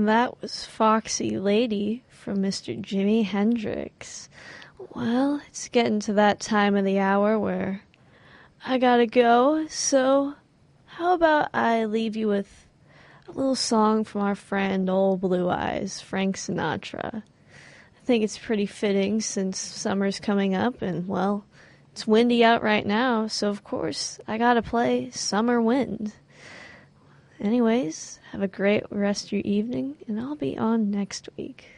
That was Foxy Lady from Mr. Jimi Hendrix. Well, it's getting to that time of the hour where I gotta go, so how about I leave you with a little song from our friend Old Blue Eyes, Frank Sinatra. I think it's pretty fitting since summer's coming up and, well, it's windy out right now, so of course I gotta play Summer Wind. Anyways, have a great rest of your evening, and I'll be on next week.